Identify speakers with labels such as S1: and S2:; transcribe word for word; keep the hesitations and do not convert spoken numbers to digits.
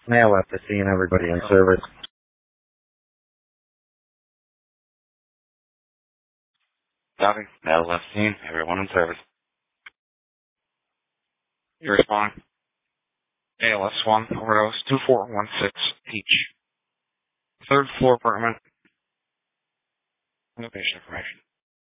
S1: Mail left to seeing everybody in service. Copy. Mail left scene, everyone in service. You respond. A L S one, overdose, two four one six H. Third floor apartment. Location information.